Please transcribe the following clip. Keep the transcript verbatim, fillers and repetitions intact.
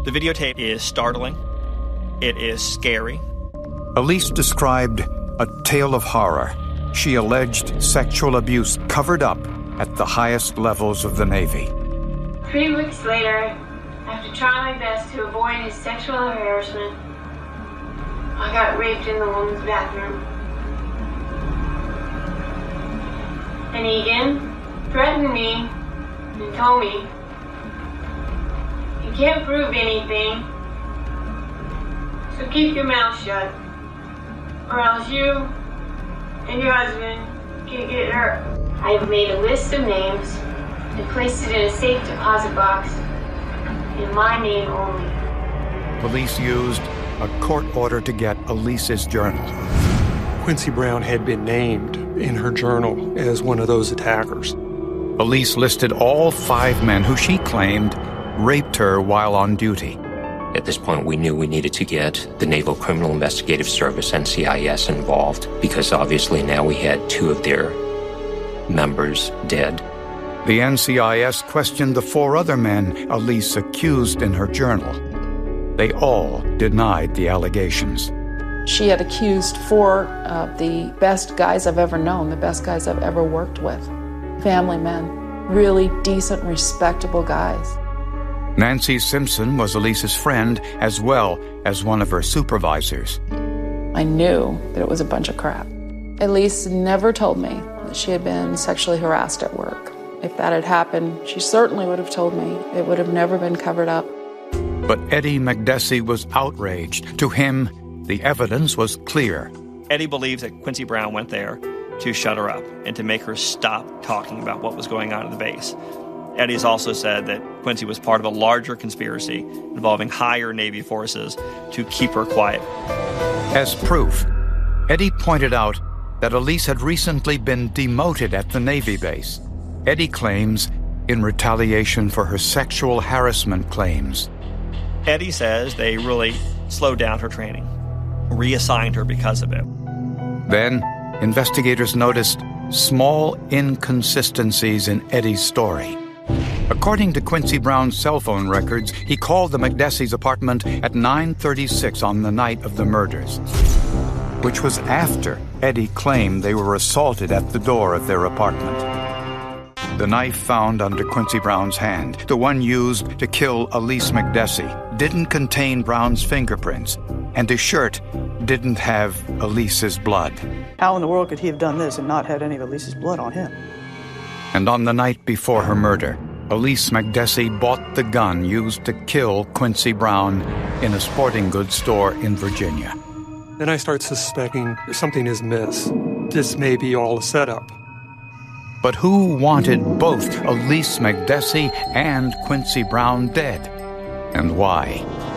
The videotape is startling. It is scary. Elise described a tale of horror. She alleged sexual abuse covered up at the highest levels of the Navy. Three weeks later, after trying my best to avoid his sexual harassment, I got raped in the woman's bathroom. And Egan threatened me and told me, "You can't prove anything, so keep your mouth shut, or else you and your husband can get hurt." I have made a list of names and placed it in a safe deposit box in my name only. Police used a court order to get Elise's journal. Quincy Brown had been named in her journal as one of those attackers. Elise listed all five men who she claimed raped her while on duty. At this point, we knew we needed to get the Naval Criminal Investigative Service, N C I S, involved, because obviously now we had two of their members dead. The N C I S questioned the four other men Elise accused in her journal. They all denied the allegations. She had accused four of the best guys I've ever known, the best guys I've ever worked with. Family men, really decent, respectable guys. Nancy Simpson was Elise's friend as well as one of her supervisors. I knew that it was a bunch of crap. Elise never told me that she had been sexually harassed at work. If that had happened, she certainly would have told me. It would have never been covered up. But Eddie Makdessi was outraged. To him, the evidence was clear. Eddie believes that Quincy Brown went there to shut her up and to make her stop talking about what was going on at the base. Eddie has also said that Quincy was part of a larger conspiracy involving higher Navy forces to keep her quiet. As proof, Eddie pointed out that Elise had recently been demoted at the Navy base. Eddie claims in retaliation for her sexual harassment claims. Eddie says they really slowed down her training, reassigned her because of it. Then, investigators noticed small inconsistencies in Eddie's story. According to Quincy Brown's cell phone records, he called the Makdessi's apartment at nine thirty-six on the night of the murders, which was after Eddie claimed they were assaulted at the door of their apartment. The knife found under Quincy Brown's hand, the one used to kill Elise Makdessi, didn't contain Brown's fingerprints, and his shirt didn't have Elise's blood. How in the world could he have done this and not had any of Elise's blood on him? And on the night before her murder, Elise Makdessi bought the gun used to kill Quincy Brown in a sporting goods store in Virginia. Then I start suspecting something is amiss. This may be all a setup. But who wanted both Elise Makdessi and Quincy Brown dead? And why?